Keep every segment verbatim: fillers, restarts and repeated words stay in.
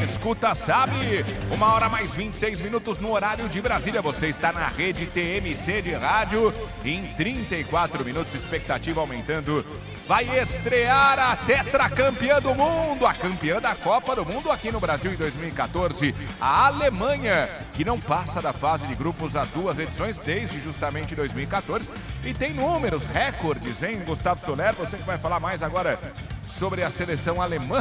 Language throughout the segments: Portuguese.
escuta sabe. Uma hora mais vinte e seis minutos no horário de Brasília. Você está na rede T M C de rádio. Em trinta e quatro minutos, expectativa aumentando. Vai estrear a tetracampeã do mundo, a campeã da Copa do Mundo aqui no Brasil em dois mil e quatorze, a Alemanha, que não passa da fase de grupos há duas edições, desde justamente dois mil e quatorze, e tem números, recordes, hein, Gustavo Soler? Você que vai falar mais agora sobre a seleção alemã.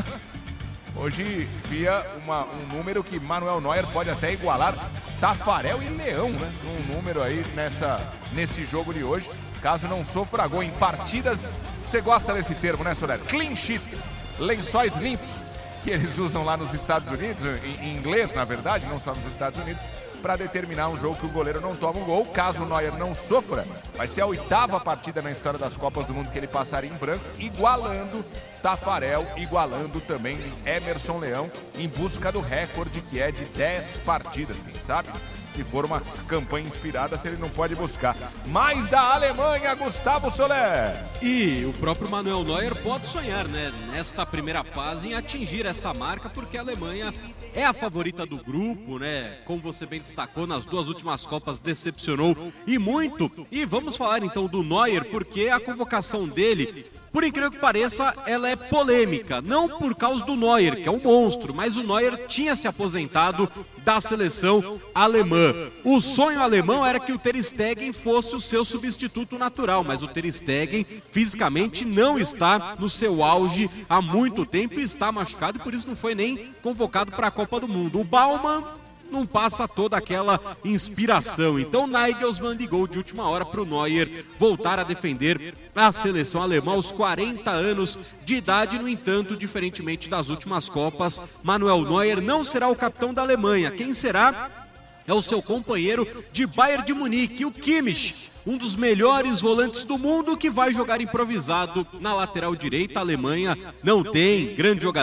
Hoje via uma, um número que Manuel Neuer pode até igualar Tafarel e Leão, né? Um número aí nessa, nesse jogo de hoje, caso não sofra gol em partidas. Você gosta desse termo, né, Soler? Clean sheets, lençóis limpos, que eles usam lá nos Estados Unidos, em, em inglês, na verdade, não só nos Estados Unidos, para determinar um jogo que o goleiro não toma um gol. Caso o Neuer não sofra, vai ser a oitava partida na história das Copas do Mundo que ele passaria em branco, igualando Tafarel, igualando também Emerson Leão, em busca do recorde que é de dez partidas, quem sabe? Se for uma campanha inspirada, se ele não pode buscar. Mais da Alemanha, Gustavo Soler. E o próprio Manuel Neuer pode sonhar, né, nesta primeira fase, em atingir essa marca, porque a Alemanha é a favorita do grupo, né? Como você bem destacou, nas duas últimas Copas decepcionou e muito. E vamos falar então do Neuer, porque a convocação dele, por incrível que pareça, ela é polêmica. Não por causa do Neuer, que é um monstro, mas o Neuer tinha se aposentado da seleção alemã. O sonho alemão era que o Ter Stegen fosse o seu substituto natural, mas o Ter Stegen fisicamente não está no seu auge há muito tempo e está machucado e por isso não foi nem convocado para a Copa do Mundo. O Baumann não passa toda aquela inspiração. Então Nagelsmann ligou de última hora para o Neuer voltar a defender a seleção alemã aos quarenta anos de idade. No entanto, diferentemente das últimas Copas, Manuel Neuer não será o capitão da Alemanha. Quem será? É o seu companheiro de Bayern de Munique, o Kimmich, um dos melhores volantes do mundo, que vai jogar improvisado na lateral direita. A Alemanha não tem grande jogador